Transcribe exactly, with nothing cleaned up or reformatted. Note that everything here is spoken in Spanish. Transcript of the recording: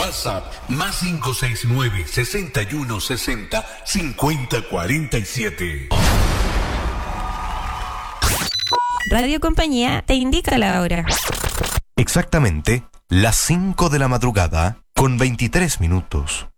WhatsApp más cinco seis nueve, sesenta y uno sesenta, cincuenta cuarenta y siete. Radio Compañía te indica la hora. Exactamente las cinco de la madrugada con veintitrés minutos.